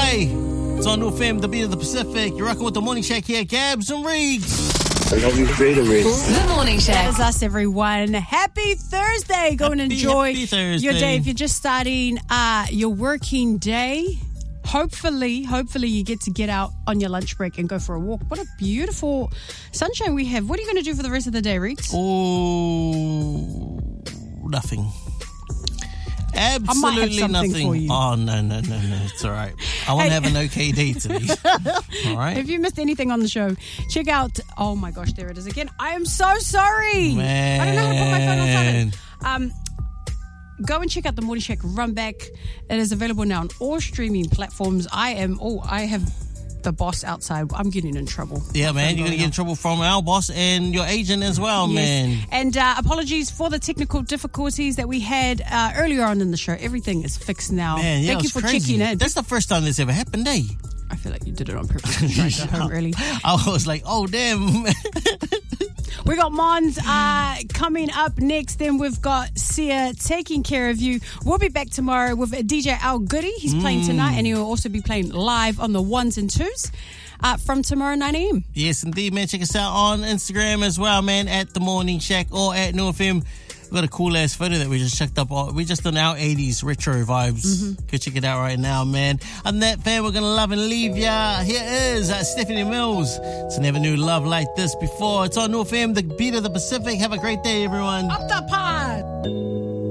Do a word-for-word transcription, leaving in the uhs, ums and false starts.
Hi. It's on New F M, the beat of the Pacific. You're rocking with the Morning Shack here, Gabs and Reeks. I love you, Freedom Reeks. The Morning Shack. That is us, everyone. Happy Thursday. Go and Happy, enjoy happy Thursday. your day. If you're just starting uh, your working day, hopefully, hopefully you get to get out on your lunch break and go for a walk. What a beautiful sunshine we have. What are you going to do for the rest of the day, Reeks? Oh, nothing. Absolutely I might have something nothing. for you. Oh, no, no, no, no. It's all right. I want to have an okay day today. All right? If you missed anything on the show, check out, oh my gosh, there it is again. I am so sorry. Man. I don't know how to put my phone on silent. Um, Go and check out the Morning Shack Run Back. It is available now on all streaming platforms. I am, oh, I have the boss outside. I'm getting in trouble. Yeah, man. You're going to get in trouble from our boss and your agent as well, Yes. man. And uh, apologies for the technical difficulties that we had uh, earlier on in the show. Everything is fixed now. Man, yeah, Thank it you was for crazy. checking in. That's the first time this ever happened, eh? I feel like you did it on purpose to try to go home early. I was like, oh, damn. We got Mons uh, coming up next. Then we've got Sia taking care of you. We'll be back tomorrow with D J Al Goody. He's playing tonight, and he'll also be playing live on the ones and twos uh, from tomorrow nine a.m. Yes, indeed, man. Check us out on Instagram as well, man, at The Morning Shack or at New F M. We've got a cool-ass photo that we just checked up on. We just done our eighties retro vibes. Mm-hmm. Go check it out right now, man. And that, fam, we're going to love and leave ya. Here is uh, Stephanie Mills. It's never knew love like this before. It's on New F M, the beat of the Pacific. Have a great day, everyone. Up the pie.